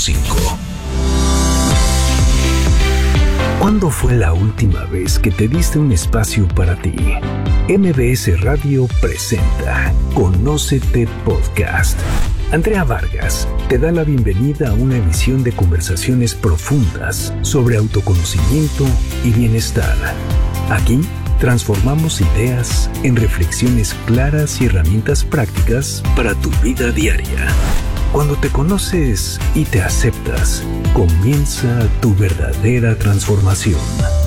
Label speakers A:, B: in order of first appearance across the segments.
A: 105. ¿Cuándo fue la última vez que te diste un espacio para ti? MBS Radio presenta Conócete Podcast. Andrea Vargas te da la bienvenida a una emisión de conversaciones profundas sobre autoconocimiento y bienestar. Aquí transformamos ideas en reflexiones claras y herramientas prácticas para tu vida diaria. Cuando te conoces y te aceptas, comienza tu verdadera transformación.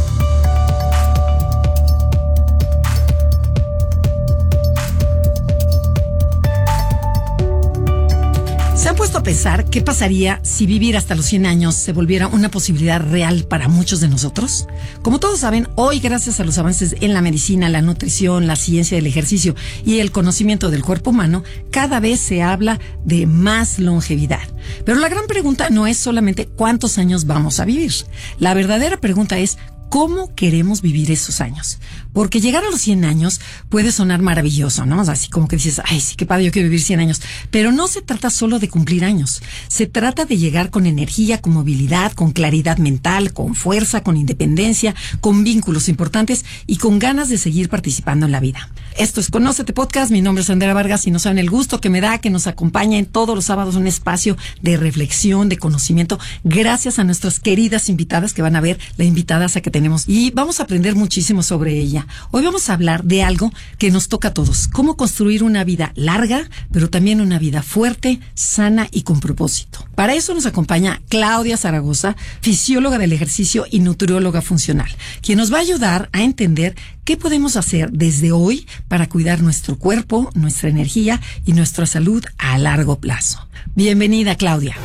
B: ¿Se han puesto a pensar qué pasaría si vivir hasta los 100 años se volviera una posibilidad real para muchos de nosotros? Como todos saben, hoy, gracias a los avances en la medicina, la nutrición, la ciencia del ejercicio y el conocimiento del cuerpo humano, cada vez se habla de más longevidad. Pero la gran pregunta no es solamente cuántos años vamos a vivir. La verdadera pregunta es ¿cómo queremos vivir esos años? Porque llegar a los 100 años puede sonar maravilloso, ¿no? Así como que dices, ay, sí, qué padre, yo quiero vivir 100 años. Pero no se trata solo de cumplir años. Se trata de llegar con energía, con movilidad, con claridad mental, con fuerza, con independencia, con vínculos importantes y con ganas de seguir participando en la vida. Esto es Conócete Podcast. Mi nombre es Andrea Vargas y no saben el gusto que me da que nos acompañen todos los sábados un espacio de reflexión, de conocimiento, gracias a nuestras queridas invitadas que van a ver, la invitada a que tenemos. Y vamos a aprender muchísimo sobre ella. Hoy vamos a hablar de algo que nos toca a todos. Cómo construir una vida larga, pero también una vida fuerte, sana y con propósito. Para eso nos acompaña Claudia Zaragoza, fisióloga del ejercicio y nutrióloga funcional, quien nos va a ayudar a entender qué podemos hacer desde hoy para cuidar nuestro cuerpo, nuestra energía y nuestra salud a largo plazo. Bienvenida, Claudia.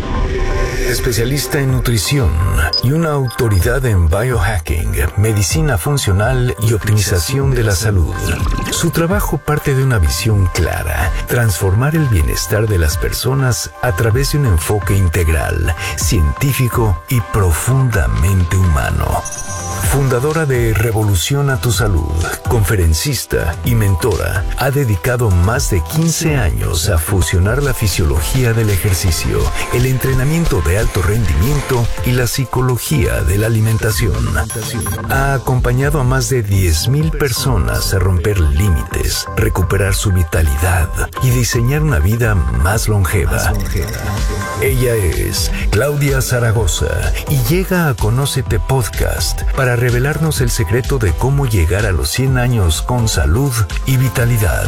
A: Especialista en nutrición y una autoridad en biohacking, medicina funcional y optimización de la salud. Su trabajo parte de una visión clara: transformar el bienestar de las personas a través de un enfoque integral, científico y profundamente humano. Fundadora de Revolución a tu Salud, conferencista y mentora, ha dedicado más de 15 años a fusionar la fisiología del ejercicio, el entrenamiento de alto rendimiento y la psicología de la alimentación. Ha acompañado a más de 10,000 personas a romper límites, recuperar su vitalidad y diseñar una vida más longeva. Ella es Claudia Zaragoza y llega a Conócete Podcast para revelarnos el secreto de cómo llegar a los 100 años con salud y vitalidad.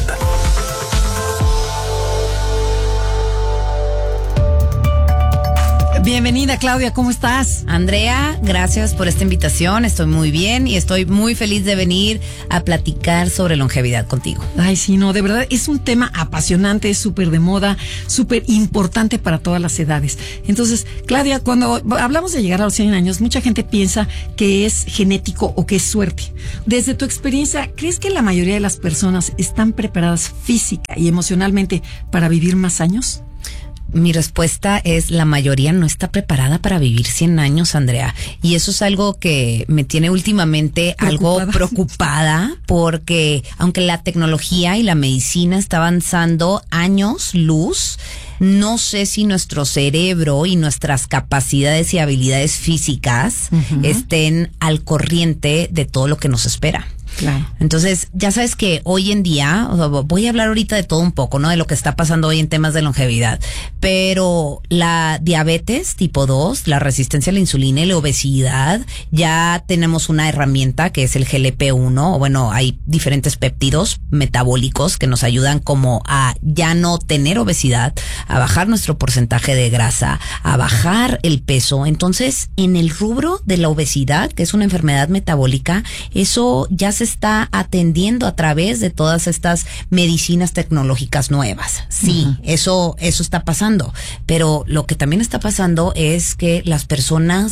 B: Bienvenida, Claudia, ¿cómo estás?
C: Andrea, gracias por esta invitación, estoy muy bien y estoy muy feliz de venir a platicar sobre longevidad contigo.
B: Ay, sí, no, de verdad, es un tema apasionante, es súper de moda, súper importante para todas las edades. Entonces, Claudia, cuando hablamos de llegar a los 100 años, mucha gente piensa que es genético o que es suerte. Desde tu experiencia, ¿crees que la mayoría de las personas están preparadas física y emocionalmente para vivir más años?
C: Mi respuesta es: la mayoría no está preparada para vivir 100 años, Andrea. Y eso es algo que me tiene últimamente algo preocupada, porque aunque la tecnología y la medicina está avanzando años luz, no sé si nuestro cerebro y nuestras capacidades y habilidades físicas estén al corriente de todo lo que nos espera.
B: Claro.
C: Entonces, ya sabes que hoy en día, voy a hablar ahorita de todo un poco, ¿no? De lo que está pasando hoy en temas de longevidad. Pero la diabetes tipo 2, la resistencia a la insulina y la obesidad, ya tenemos una herramienta que es el GLP-1. Bueno, hay diferentes péptidos metabólicos que nos ayudan como a ya no tener obesidad, a bajar nuestro porcentaje de grasa, a bajar el peso. Entonces, en el rubro de la obesidad, que es una enfermedad metabólica, eso ya se está atendiendo a través de todas estas medicinas tecnológicas nuevas. Sí, eso está pasando. Pero lo que también está pasando es que las personas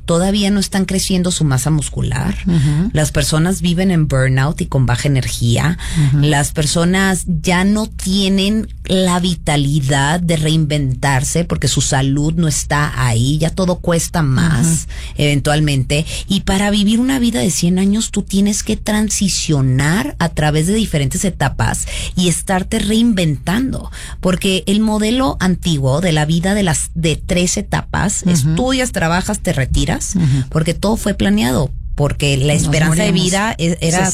C: todavía no están creciendo su masa muscular. Las personas viven en burnout y con baja energía. Las personas ya no tienen la vitalidad de reinventarse porque su salud no está ahí, ya todo cuesta más eventualmente, y para vivir una vida de 100 años tú tienes que transicionar a través de diferentes etapas y estarte reinventando, porque el modelo antiguo de la vida de 3 etapas, estudias, trabajas, te retiras, porque todo fue planeado. Porque la esperanza de vida era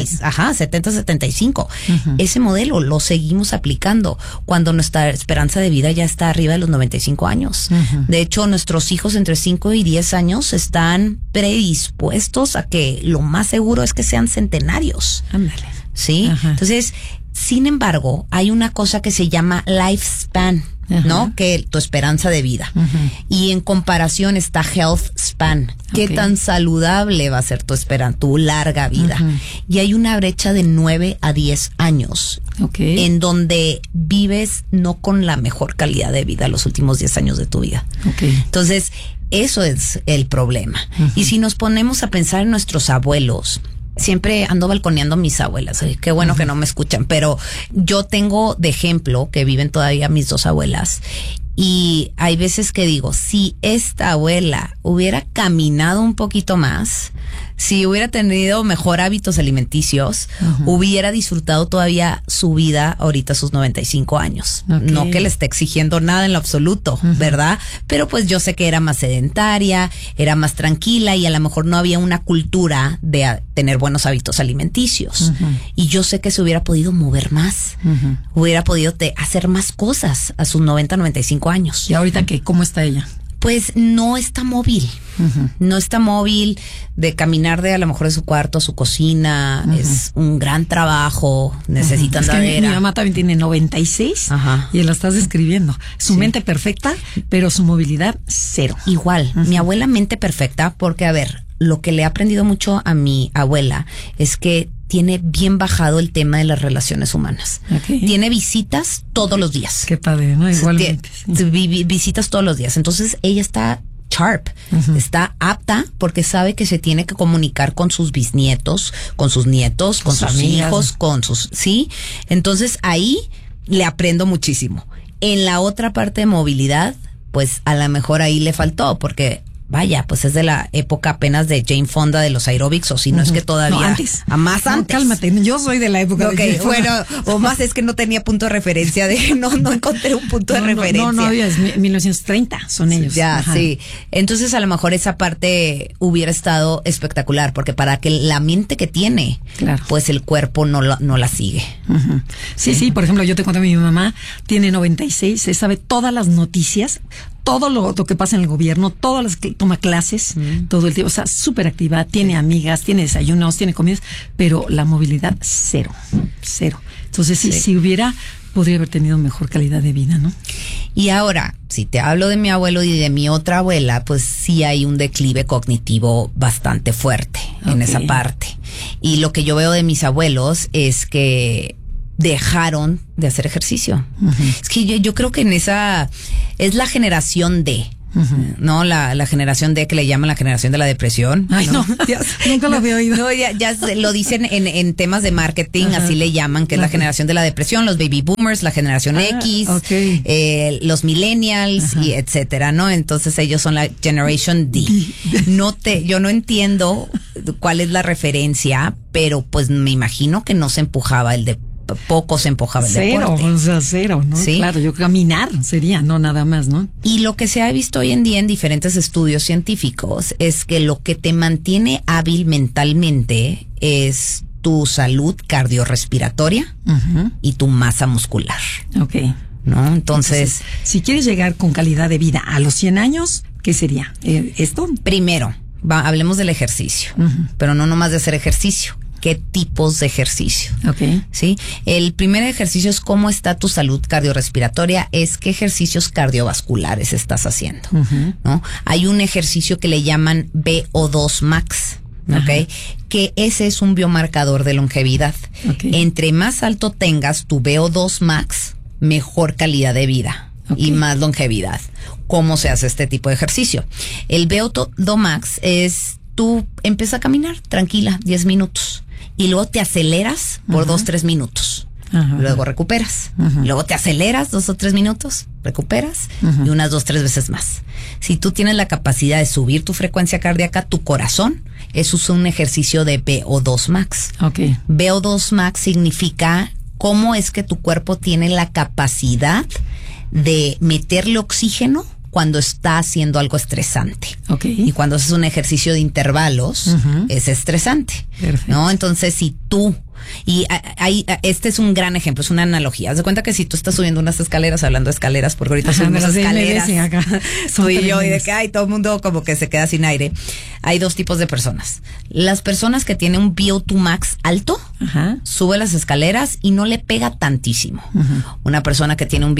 C: 70-75. Ese modelo lo seguimos aplicando cuando nuestra esperanza de vida ya está arriba de los 95 años. De hecho, nuestros hijos entre 5 y 10 años están predispuestos a que lo más seguro es que sean centenarios.
B: Ándale.
C: ¿Sí? Entonces, sin embargo, hay una cosa que se llama lifespan, ¿no? Que tu esperanza de vida. Y en comparación está health span. ¿Qué tan saludable va a ser tu larga vida? Y hay una brecha de 9 a 10 años. En donde vives no con la mejor calidad de vida los últimos 10 años de tu vida. Entonces, eso es el problema. Y si nos ponemos a pensar en nuestros abuelos, siempre ando balconeando a mis abuelas. Qué bueno que no me escuchan, pero yo tengo de ejemplo que viven todavía mis 2 abuelas. Y hay veces que digo, si esta abuela hubiera caminado un poquito más, si hubiera tenido mejor hábitos alimenticios, hubiera disfrutado todavía su vida ahorita a sus 95 años. No que le esté exigiendo nada en lo absoluto, ¿verdad? Pero pues yo sé que era más sedentaria, era más tranquila y a lo mejor no había una cultura de tener buenos hábitos alimenticios. Y yo sé que se hubiera podido mover más, hubiera podido hacer más cosas a sus 90-95 años.
B: ¿Y ahorita qué? ¿Cómo está ella?
C: Pues no está móvil. No está móvil de caminar de a lo mejor de su cuarto a su cocina. Es un gran trabajo. Necesita andadera.
B: Mi mamá también tiene 96 y la estás describiendo. Su mente perfecta, pero su movilidad cero.
C: Igual, mi abuela mente perfecta, porque a ver, lo que le he aprendido mucho a mi abuela es que tiene bien bajado el tema de las relaciones humanas. Tiene visitas todos los días.
B: Qué padre, ¿no? Igualmente.
C: Visitas todos los días. Entonces ella está sharp, está apta porque sabe que se tiene que comunicar con sus bisnietos, con sus nietos, con sus hijos, con sus... ¿Sí? Entonces ahí le aprendo muchísimo. En la otra parte de movilidad, pues a lo mejor ahí le faltó porque... Vaya, pues es de la época apenas de Jane Fonda de los aerobics, o si no es que todavía...
B: No, antes.
C: Más antes.
B: No, cálmate, yo soy de la época de Jane Fonda.
C: Bueno, o más es que no tenía punto de referencia, no encontré un punto de referencia.
B: No había, es 1930, son ellos.
C: Ya, sí. Entonces a lo mejor esa parte hubiera estado espectacular, porque para que la mente que tiene, pues el cuerpo no la sigue.
B: Sí, por ejemplo, yo te cuento, mi mamá tiene 96, se sabe todas las noticias, todo lo que pasa en el gobierno, todas las que toma clases, todo el tiempo, o sea, súper activa, tiene amigas, tiene desayunos, tiene comidas, pero la movilidad cero. Entonces, si hubiera, podría haber tenido mejor calidad de vida, ¿no?
C: Y ahora, si te hablo de mi abuelo y de mi otra abuela, pues sí hay un declive cognitivo bastante fuerte en esa parte. Y lo que yo veo de mis abuelos es que dejaron de hacer ejercicio. Es que yo creo que en esa es la generación D, ¿no? La generación D que le llaman la generación de la depresión.
B: Ay, no, nunca lo había oído.
C: No, ya lo dicen en temas de marketing, así le llaman, que es la generación de la depresión, los baby boomers, la generación X, los millennials y etcétera, ¿no? Entonces ellos son la generation D. Yo no entiendo cuál es la referencia, pero pues me imagino que no se empujaba poco se empujaba el deporte.
B: Cero, ¿no? ¿Sí? Claro, yo caminar sería, no nada más, ¿no?
C: Y lo que se ha visto hoy en día en diferentes estudios científicos es que lo que te mantiene hábil mentalmente es tu salud cardiorrespiratoria y tu masa muscular. ¿No? Entonces,
B: si quieres llegar con calidad de vida a los 100 años, ¿qué sería? ¿Esto?
C: Primero, hablemos del ejercicio, pero no nomás de hacer ejercicio. ¿Qué tipos de ejercicio? ¿Sí? El primer ejercicio es cómo está tu salud cardiorrespiratoria, es qué ejercicios cardiovasculares estás haciendo, ¿no? Hay un ejercicio que le llaman VO2 max, que ese es un biomarcador de longevidad. Entre más alto tengas tu VO2 max, mejor calidad de vida y más longevidad. cómo se hace este tipo de ejercicio. El VO2 Max es, tú empiezas a caminar tranquila 10 minutos y luego te aceleras por 2-3 minutos. Luego recuperas. Luego te aceleras 2 o 3 minutos, recuperas y unas 2-3 veces más. Si tú tienes la capacidad de subir tu frecuencia cardíaca, tu corazón, eso es un ejercicio de VO2 Max.
B: Okay.
C: VO2 Max significa cómo es que tu cuerpo tiene la capacidad de meterle oxígeno cuando está haciendo algo estresante.
B: Okay.
C: Y cuando haces un ejercicio de intervalos, es estresante.
B: Perfecto.
C: ¿No? Entonces, si tú... Y este es un gran ejemplo, es una analogía. Haz de cuenta que si tú estás subiendo unas escaleras, hablando de escaleras, porque ahorita subimos escaleras, soy yo, y de que todo el mundo como que se queda sin aire. Hay 2 tipos de personas. Las personas que tienen un VO2 Max alto, sube las escaleras y no le pega tantísimo. Una persona que tiene un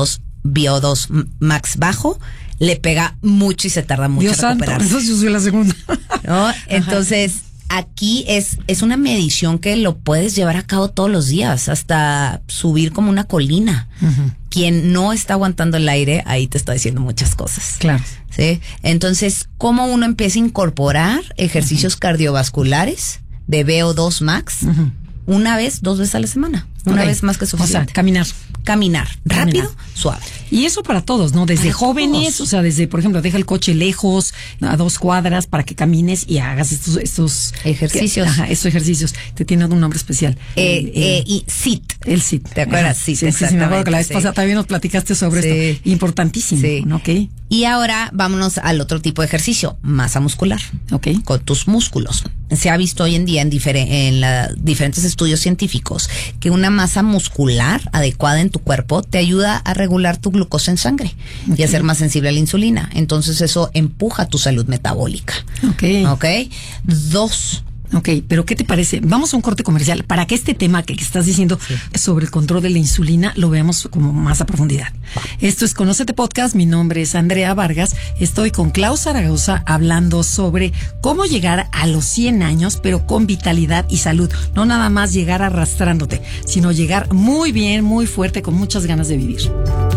C: VO2 Max bajo, le pega mucho y se tarda mucho en recuperarse.
B: Eso yo soy la segunda.
C: ¿No? Entonces, aquí es una medición que lo puedes llevar a cabo todos los días, hasta subir como una colina. Quien no está aguantando el aire, ahí te está diciendo muchas cosas.
B: Claro.
C: ¿Sí? Entonces, ¿cómo uno empieza a incorporar ejercicios cardiovasculares de VO2 Max? 1 vez, 2 veces a la semana. Una vez más que suficiente.
B: O sea,
C: caminar rápido, suave.
B: Y eso para todos, ¿no? Desde
C: para
B: jóvenes,
C: todos.
B: O sea, desde, por ejemplo, deja el coche lejos, a 2 cuadras para que camines y hagas estos
C: ejercicios.
B: Estos ejercicios. Te tienen un nombre especial.
C: Y SIT.
B: El SIT.
C: ¿Te acuerdas?
B: Sí, me acuerdo que la vez pasada también nos platicaste sobre esto. Importantísimo.
C: Sí.
B: ¿No? Ok.
C: Y ahora vámonos al otro tipo de ejercicio, masa muscular.
B: Ok.
C: Con tus músculos. Se ha visto hoy en día en diferentes estudios científicos que una masa muscular adecuada en tu cuerpo te ayuda a regular tu glucosa en sangre y a ser más sensible a la insulina. Entonces eso empuja tu salud metabólica. Ok. 2.
B: Ok, pero ¿qué te parece? Vamos a un corte comercial para que este tema que estás diciendo sobre el control de la insulina lo veamos como más a profundidad. Esto es Conócete Podcast, mi nombre es Andrea Vargas, estoy con Klaus Zaragoza hablando sobre cómo llegar a los 100 años, pero con vitalidad y salud. No nada más llegar arrastrándote, sino llegar muy bien, muy fuerte, con muchas ganas de vivir.